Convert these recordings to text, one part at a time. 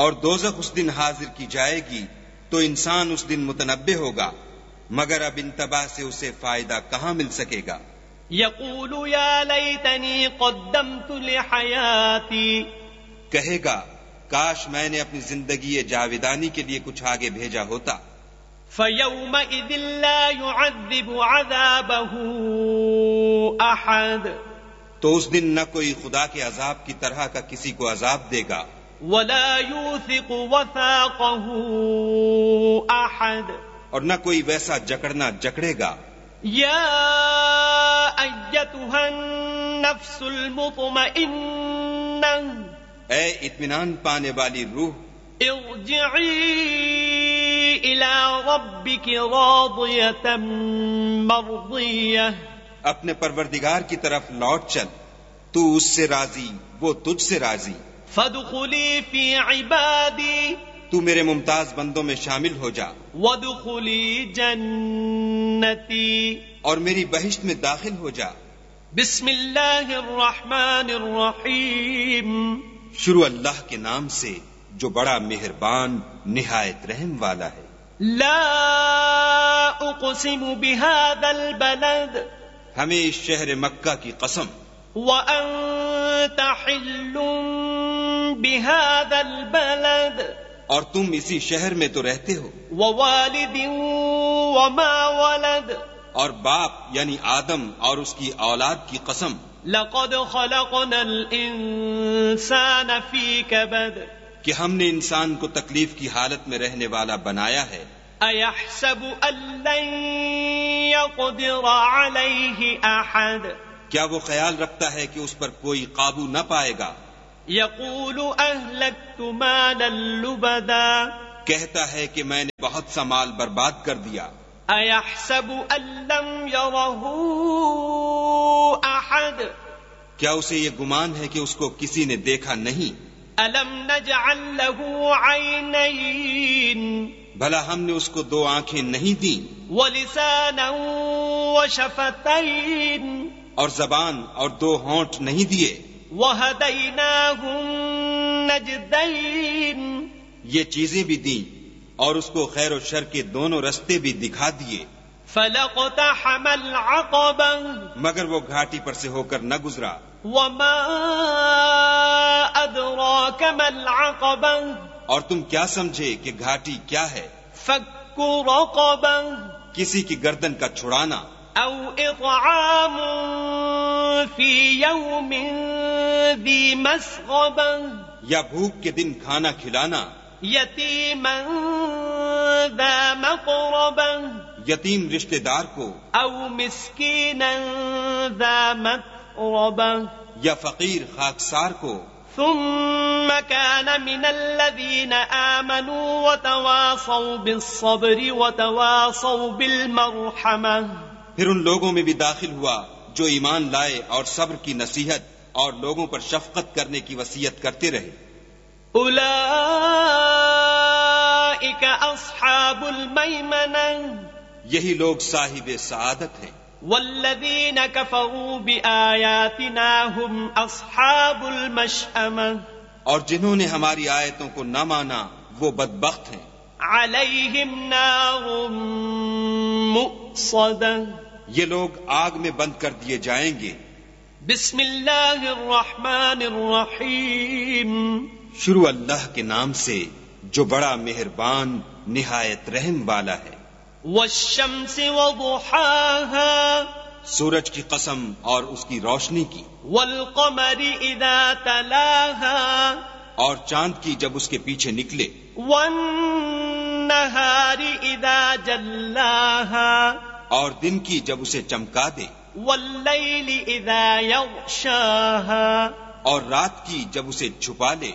اور دوزخ اس دن حاضر کی جائے گی تو انسان اس دن متنبہ ہوگا، مگر اب انتباہ سے اسے فائدہ کہاں مل سکے گا۔ یقول یا لیتنی قدمت لحیاتی، کہے گا کاش میں نے اپنی زندگی جاویدانی کے لیے کچھ آگے بھیجا ہوتا۔ فیومئذ لا يعذب عذابہ احد، تو اس دن نہ کوئی خدا کے عذاب کی طرح کا کسی کو عذاب دے گا، ولا يوثق وثاقہ احد، اور نہ کوئی ویسا جکڑنا جکڑے گا۔ یا ایتھا النفس المطمئنہ، اے اطمینان پانے والی روح، ارجعی الی ربک راضیۃ مرضیہ، اپنے پروردگار کی طرف لوٹ چل، تو اس سے راضی، وہ تجھ سے راضی۔ فادخلی فی عبادی، تو میرے ممتاز بندوں میں شامل ہو جا، وادخلی جنتی، اور میری بہشت میں داخل ہو جا۔ بسم اللہ الرحمن الرحیم، شروع اللہ کے نام سے جو بڑا مہربان نہایت رحم والا ہے۔ لا اقسم بہذا البلد، ہمیں اس شہر مکہ کی قسم، وانت حل بہذا البلد، اور تم اسی شہر میں تو رہتے ہو، ووالد وما ولد، اور باپ یعنی آدم اور اس کی اولاد کی قسم، لقد خلقنا الانسان فی کبد، کہ ہم نے انسان کو تکلیف کی حالت میں رہنے والا بنایا ہے۔ ایحسب ان لن یقدر علیہ احد، کیا وہ خیال رکھتا ہے کہ اس پر کوئی قابو نہ پائے گا؟ یقول اہلکت مالا لبدا، کہتا ہے کہ میں نے بہت سا مال برباد کر دیا۔ ایحسب ان لم یرہ احد، کیا اسے یہ گمان ہے کہ اس کو کسی نے دیکھا نہیں؟ الم نجعل له عینین، بھلا ہم نے اس کو دو آنکھیں نہیں دیں، ولسانا وشفتین، اور زبان اور دو ہونٹ نہیں دیے، وہدیناہ النجدین، یہ چیزیں بھی دیں اور اس کو خیر و شر کے دونوں رستے بھی دکھا دیے، فلاقتحم العقبہ، مگر وہ گھاٹی پر سے ہو کر نہ گزرا۔ وما ادراک ما العقبہ، اور تم کیا سمجھے کہ گھاٹی کیا ہے؟ فک رقبہ، کسی کی گردن کا چھڑانا، او اطعام فی یوم ذی مسغبہ، یا بھوک کے دن کھانا کھلانا، یتیما ذا مقربہ، یتیم رشتہ دار کو، او مسکینا ذا متربہ، یا فقیر خاکسار کو۔ ثم كان من الذين آمنوا وتواصوا بالصبر وتواصوا بالمرحمة، پھر ان لوگوں میں بھی داخل ہوا جو ایمان لائے اور صبر کی نصیحت اور لوگوں پر شفقت کرنے کی وصیت کرتے رہے۔ اولئک اصحاب المیمنہ، یہی لوگ صاحب سعادت ہیں۔ والذین کفروا بآیاتنا هم اصحاب المشأمہ، اور جنہوں نے ہماری آیتوں کو نہ مانا وہ بدبخت ہیں۔ علیہم نار مؤصدہ، یہ لوگ آگ میں بند کر دیے جائیں گے۔ بسم اللہ الرحمن الرحیم، شروع اللہ کے نام سے جو بڑا مہربان نہایت رحم والا ہے۔ والشمس وضحاها، سورج کی قسم اور اس کی روشنی کی، والقمر اذا تلاها، اور چاند کی جب اس کے پیچھے نکلے، والنہار اذا جلاها، اور دن کی جب اسے چمکا دے، واللیل اذا یغشاها، اور رات کی جب اسے چھپا لے،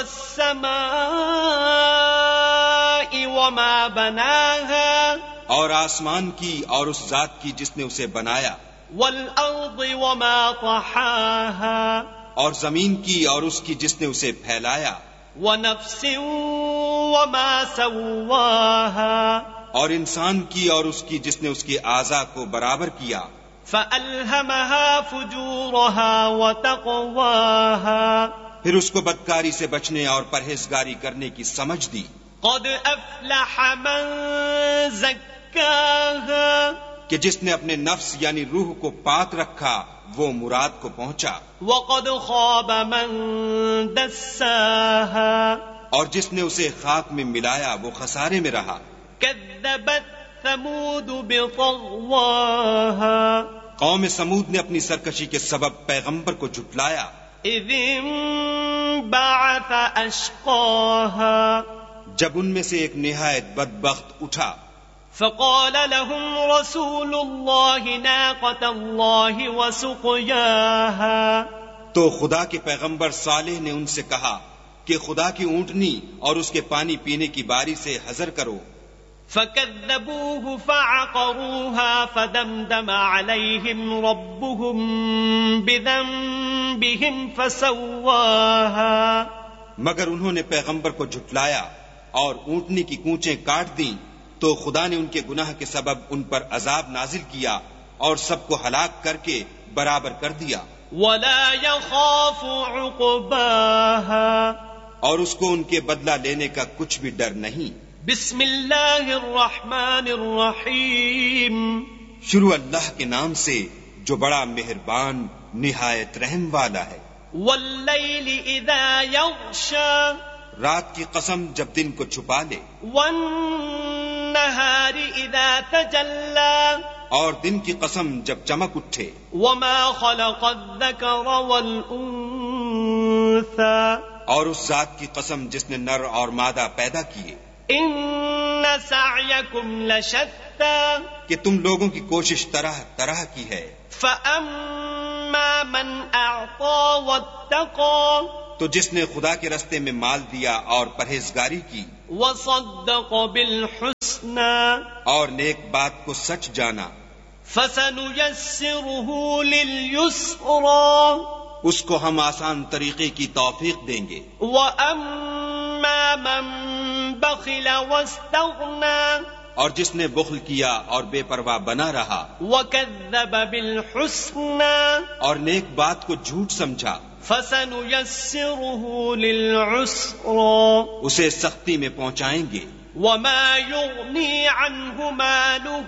والسماء وما بناها، اور آسمان کی اور اس ذات کی جس نے اسے بنایا، والارض وما طحاها، اور زمین کی اور اس کی جس نے اسے پھیلایا، ونفس وما سواها، اور انسان کی اور اس کی جس نے اس کے اعضاء کو برابر کیا، فألهمها فجورها وتقواها، پھر اس کو بدکاری سے بچنے اور پرہیزگاری کرنے کی سمجھ دی. قد افلح من زکاها کہ جس نے اپنے نفس یعنی روح کو پاک رکھا وہ مراد کو پہنچا. وقد خاب من دساها اور جس نے اسے خاک میں ملایا وہ خسارے میں رہا. كذبت ثمود بطغواها قوم سمود نے اپنی سرکشی کے سبب پیغمبر کو جھٹلایا. اذ انبعث اشقاها جب ان میں سے ایک نہایت بدبخت اٹھا. فقال لهم رسول الله ناقة الله وسقياها تو خدا کے پیغمبر صالح نے ان سے کہا کہ خدا کی اونٹنی اور اس کے پانی پینے کی باری سے حذر کرو. فكذبوه فعقروها فدمدم عليهم ربهم بذنبهم فسواها مگر انہوں نے پیغمبر کو جھٹلایا اور اونٹنی کی کونچیں کاٹ دیں تو خدا نے ان کے گناہ کے سبب ان پر عذاب نازل کیا اور سب کو ہلاک کر کے برابر کر دیا. ولا يخاف عقباها اور اس کو ان کے بدلہ لینے کا کچھ بھی ڈر نہیں. بسم اللہ الرحمن الرحیم شروع اللہ کے نام سے جو بڑا مہربان نہایت رحم والا ہے. واللیل اذا یغشا رات کی قسم جب دن کو چھپا لے. والنہار اذا تجلا اور دن کی قسم جب چمک اٹھے. وما خلق الذکر والانثى اور اس ذات کی قسم جس نے نر اور مادہ پیدا کیے. ان سعیکم لشتی کہ تم لوگوں کی کوشش طرح طرح کی ہے. فاما من اعطى واتقى تو جس نے خدا کے رستے میں مال دیا اور پرہیزگاری کی. وصدق بالحسنى اور نیک بات کو سچ جانا. فسنيسره لليسرى اس کو ہم آسان طریقے کی توفیق دیں گے. واما من بخل واستغنى اور جس نے بخل کیا اور بے پرواہ بنا رہا. وكذب بالحسنى اور نیک بات کو جھوٹ سمجھا. فسنيسره للعسرى اسے سختی میں پہنچائیں گے. وما يغني عنه ماله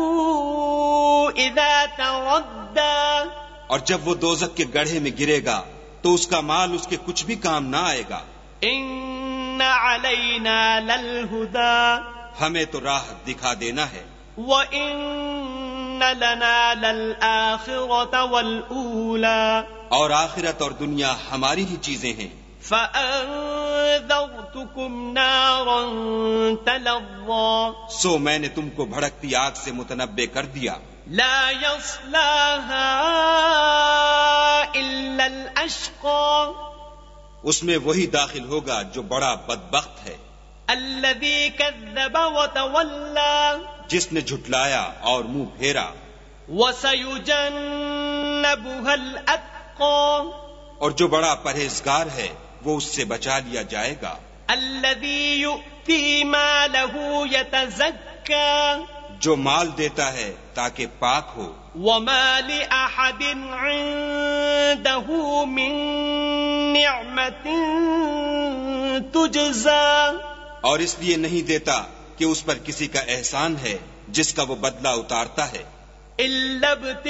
اذا تردى اور جب وہ دوزخ کے گڑھے میں گرے گا تو اس کا مال اس کے کچھ بھی کام نہ آئے گا. ان علینا للہدی ہمیں تو راہ دکھا دینا ہے. وَإِنَّ لَنَا لَلْآخِرَةَ وَالْأُولَى اور آخرت اور دنیا ہماری ہی چیزیں ہیں. فَأَنذَرْتُكُمْ نَارًا تَلَظَّى سو میں نے تم کو بھڑکتی آگ سے متنبع کر دیا. لَا يَصْلَاهَا إِلَّا الْأَشْقَى اس میں وہی داخل ہوگا جو بڑا بدبخت ہے. الَّذِي كَذَّبَ وَتَوَلَّى جس نے جھٹلایا اور منہ پھیرا. وَسَيُجَنَّبُهَا الْأَتْقَى اور جو بڑا پرہیزگار ہے وہ اس سے بچا لیا جائے گا. الَّذِي يُؤْتِي مَالَهُ يَتَزَكَّى جو مال دیتا ہے تاکہ پاک ہو. وَمَا لِأَحَدٍ عِندَهُ مِن نِعْمَةٍ تُجْزَى اور اس لیے نہیں دیتا کہ اس پر کسی کا احسان ہے جس کا وہ بدلہ اتارتا ہے. إِلَّا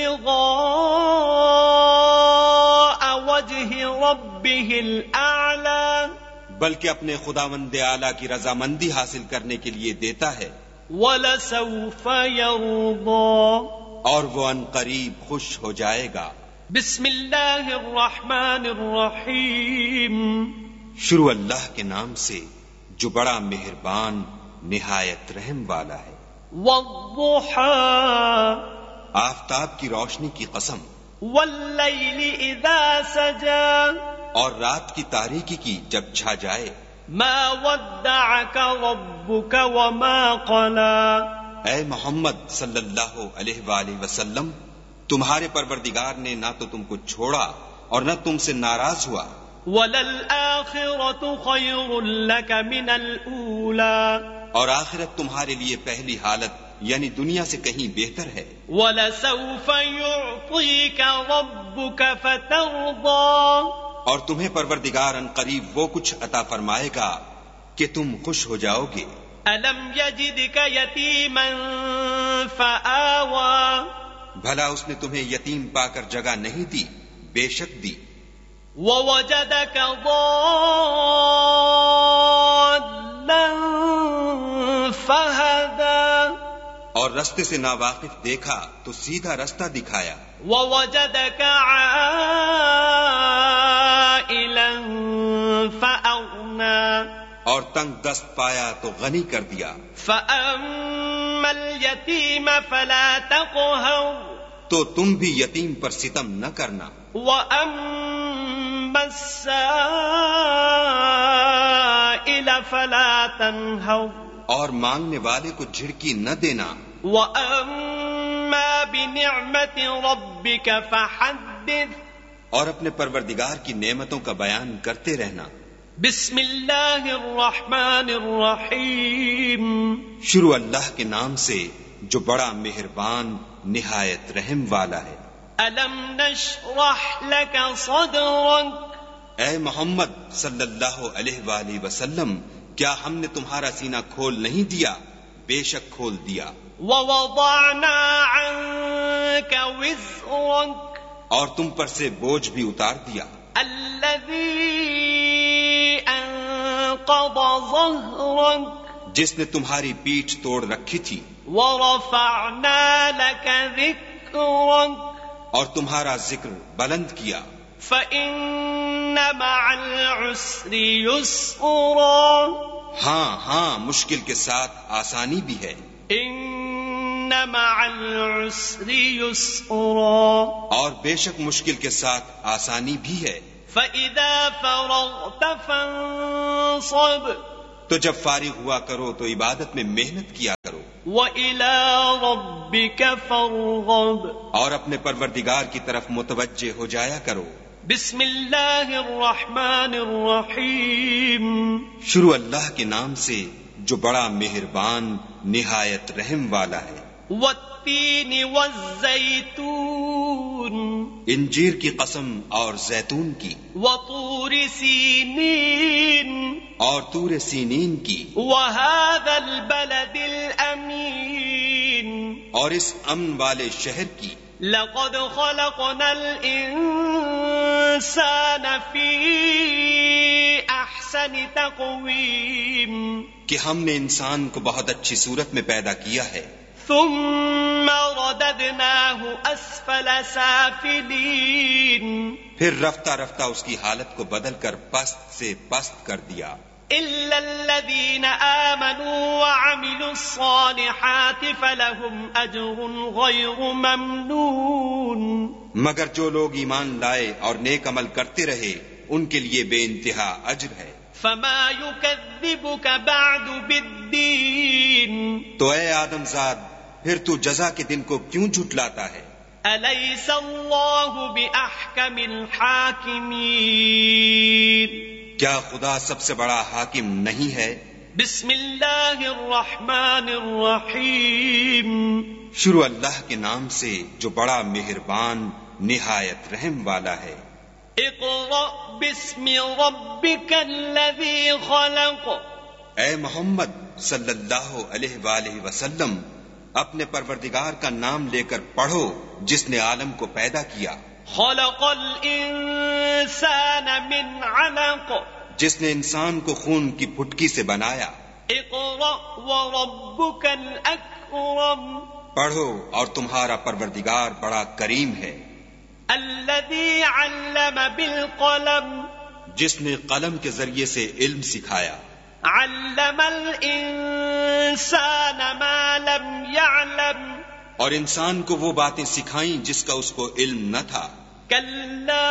ابْتِغَاءَ وَجْهِ رَبِّهِ الْأَعْلَى بلکہ اپنے خداوند اعلیٰ کی رضامندی حاصل کرنے کے لیے دیتا ہے. وَلَسَوْفَ يَرْضَى اور وہ ان قریب خوش ہو جائے گا. بسم اللہ الرحمن الرحیم شروع اللہ کے نام سے جو بڑا مہربان نہایت رحم والا ہے. وَالضُّحَى آفتاب کی روشنی کی قسم. وَاللَّيْلِ إِذَا سَجَى اور رات کی تاریکی کی جب چھا جائے. مَا وَدَّعَكَ رَبُّكَ وَمَا قَلَى اے محمد صلی اللہ علیہ وآلہ وسلم تمہارے پروردگار نے نہ تو تم کو چھوڑا اور نہ تم سے ناراض ہوا. وَلَلْآخِرَةُ خَيْرٌ لَكَ مِنَ الْأُولَى اور آخرت تمہارے لیے پہلی حالت یعنی دنیا سے کہیں بہتر ہے. وَلَسَوْفَ يُعْطِيكَ رَبُّكَ فَتَرْضَى اور تمہیں پروردگار ان قریب وہ کچھ عطا فرمائے گا کہ تم خوش ہو جاؤ گے. أَلَمْ يَجِدْكَ يَتِيمًا فَآوَى بھلا اس نے تمہیں یتیم پا کر جگہ نہیں دی؟ بے شک دی. وَوَجَدَكَ ضَالًّا فَهَدَى اور رستے سے ناواقف دیکھا تو سیدھا رستہ دکھایا. وَوَجَدَكَ عَائِلًا فَأَغْنَى اور تنگ دست پایا تو غنی کر دیا. فَأَمَّا الْيَتِيمَ فَلَا تَقْهَرْ تو تم بھی یتیم پر ستم نہ کرنا. وَأَمَّا السَّائِلَ فَلَا تَنْهَرْ اور مانگنے والے کو جھڑکی نہ دینا. وَأَمَّا بِنِعْمَةِ رَبِّكَ فَحَدِّثْ اور اپنے پروردگار کی نعمتوں کا بیان کرتے رہنا. بسم اللہ الرحمن الرحیم. شروع اللہ کے نام سے جو بڑا مہربان نہایت رحم والا ہے. الم نشرح لك صدرك اے محمد صلی اللہ علیہ وآلہ وسلم، کیا ہم نے تمہارا سینہ کھول نہیں دیا؟ بے شک کھول دیا. ووضعنا عنك وزرك اور تم پر سے بوجھ بھی اتار دیا. الذي انقض ظهرك جس نے تمہاری پیٹھ توڑ رکھی تھی. ورفعنا لك ذكرك اور تمہارا ذکر بلند کیا. فإن مع العسر يسرا ہاں ہاں مشکل کے ساتھ آسانی بھی ہے. ان مع العسر يسرا اور بے شک مشکل کے ساتھ آسانی بھی ہے. فإذا فرغت فانصب تو جب فارغ ہوا کرو تو عبادت میں محنت کیا کرو. وإلى ربك فارغب اور اپنے پروردگار کی طرف متوجہ ہو جایا کرو. بسم اللہ الرحمن الرحیم. شروع اللہ کے نام سے جو بڑا مہربان نہایت رحم والا ہے. والتین والزیتون انجیر کی قسم اور زیتون کی. وطور سینین اور طور سینین کی. وهذا البلد الامین اور اس امن والے شہر کی. لقد خلقنا الانسان فی احسن تقویم کہ ہم نے انسان کو بہت اچھی صورت میں پیدا کیا ہے. ثم رددناه اسفل سافلین پھر رفتہ رفتہ اس کی حالت کو بدل کر پست سے پست کر دیا. الا الذين آمنوا وعملوا الصالحات فلهم اجر غير ممنون. مگر جو لوگ ایمان لائے اور نیک عمل کرتے رہے ان کے لیے بے انتہا اجر ہے. فما يكذبك بعد بالدين تو اے آدم زاد پھر تو جزا کے دن کو کیوں جھٹلاتا ہے؟ أليس الله بأحكم الحاكمين. کیا خدا سب سے بڑا حاکم نہیں ہے؟ بسم اللہ الرحمن الرحیم. شروع اللہ کے نام سے جو بڑا مہربان نہایت رحم والا ہے. اقرأ باسم ربك الذي خلق. اے محمد صلی اللہ علیہ وآلہ وسلم اپنے پروردگار کا نام لے کر پڑھو جس نے عالم کو پیدا کیا. خلق الانسان من علق. جس نے انسان کو خون کی پھٹکی سے بنایا. اقرأ وربك الاکرم. پڑھو اور تمہارا پروردگار بڑا کریم ہے. الذي علم بالقلم. جس نے قلم کے ذریعے سے علم سکھایا. علم الانسان ما لم يعلم. اور انسان کو وہ باتیں سکھائیں جس کا اس کو علم نہ تھا. کلا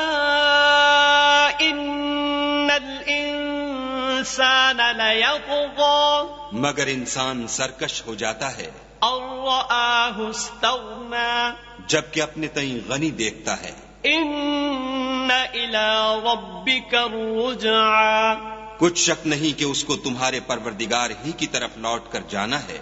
ان الانسان لیطغی. مگر انسان سرکش ہو جاتا ہے. ان رآہ استغنی. جبکہ اپنے تئیں غنی دیکھتا ہے. ان الی ربک الرجعی. کچھ شک نہیں کہ اس کو تمہارے پروردگار ہی کی طرف لوٹ کر جانا ہے.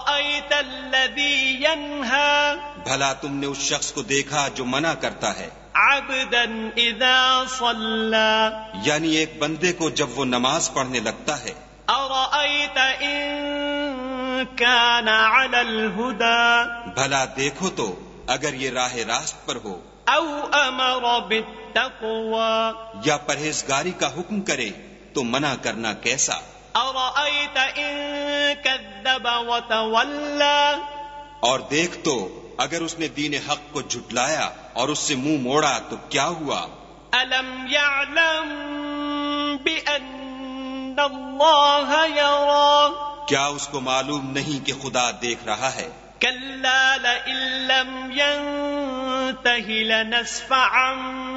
ارأیت الذی ینہی. بھلا تم نے اس شخص کو دیکھا جو منع کرتا ہے. عبدا اذا صلى یعنی ایک بندے کو جب وہ نماز پڑھنے لگتا ہے. ارأيت ان كان على الهدى بھلا دیکھو تو اگر یہ راہ راست پر ہو، او امر بالتقوى یا پرہیزگاری کا حکم کرے تو منع کرنا کیسا. ارأيت ان كذب وتولى اور دیکھ تو اگر اس نے دین حق کو جھٹلایا اور اس سے منہ موڑا تو کیا ہوا. الم يعلم بان اللہ يرى کیا اس کو معلوم نہیں کہ خدا دیکھ رہا ہے. كلا لئن لم ينته لنسفعا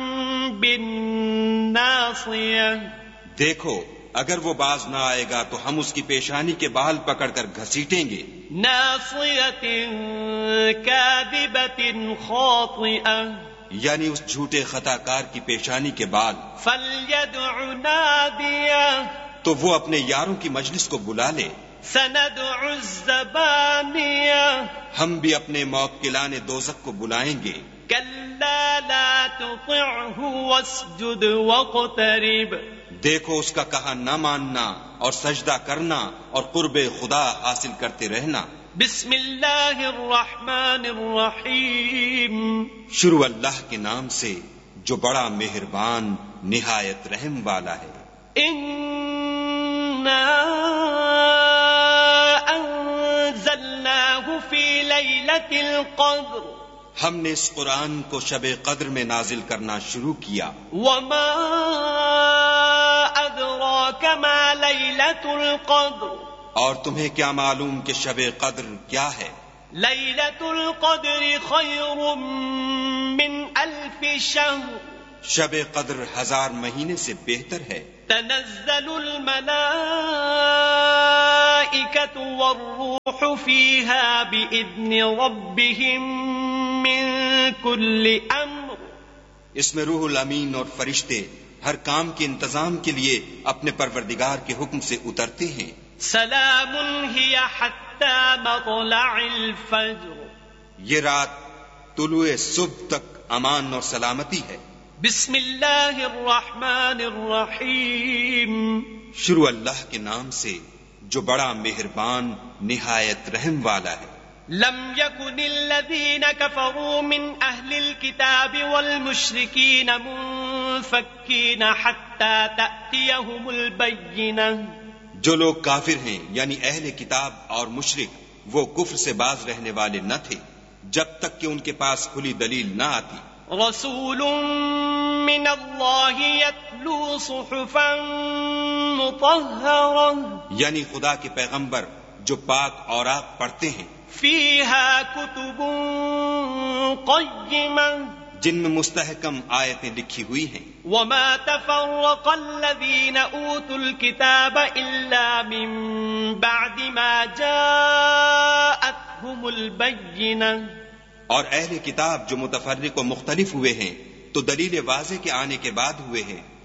بالناصية دیکھو اگر وہ باز نہ آئے گا تو ہم اس کی پیشانی کے بال پکڑ کر گھسیٹیں گے. ناصية كاذبة خاطئة یعنی اس جھوٹے خطا کار کی پیشانی کے بال. فليدع ناديه تو وہ اپنے یاروں کی مجلس کو بلا لے. سندع الزبانية ہم بھی اپنے موکلان دوزخ کو بلائیں گے. كلا لا تطعه واسجد واقترب دیکھو اس کا کہا نہ ماننا اور سجدہ کرنا اور قرب خدا حاصل کرتے رہنا. بسم اللہ الرحمن الرحیم شروع اللہ کے نام سے جو بڑا مہربان نہایت رحم والا ہے. انا انزلناه في ليلة القدر ہم نے اس قرآن کو شب قدر میں نازل کرنا شروع کیا. وما ادراك ما ليلة القدر اور تمہیں کیا معلوم کہ شب قدر کیا ہے. ليلة القدر خير من 1000 شهر شب قدر 1000 مہینے سے بہتر ہے. تنزل الملائكة والروح فيها بإذن ربهم من كل أمر اس میں روح الامین اور فرشتے ہر کام کے انتظام کے لیے اپنے پروردگار کے حکم سے اترتے ہیں. سلام هي حتى مطلع الفجر یہ رات طلوع صبح تک امان اور سلامتی ہے. بسم اللہ الرحمن الرحیم شروع اللہ کے نام سے جو بڑا مہربان نہایت رحم والا ہے. لم يكن الذين كفروا من أهل الكتاب والمشركين منفكين حتى تأتيهم البينة جو لوگ کافر ہیں یعنی اہل کتاب اور مشرک وہ کفر سے باز رہنے والے نہ تھے جب تک کہ ان کے پاس کھلی دلیل نہ آتی. رسول من اللہ یتلو صحفا مطہرہ یعنی خدا کے پیغمبر جو پاک اوراق پڑھتے ہیں. فیہا کتب قیمہ جن میں مستحکم آیتیں لکھی ہوئی ہیں. وما تفرق الذین اوتوا الكتاب الا من بعد ما جاءتهم البینہ اور اہل کتاب جو متفرق و مختلف ہوئے ہیں تو دلیل واضح کے آنے کے بعد ہوئے ہیں.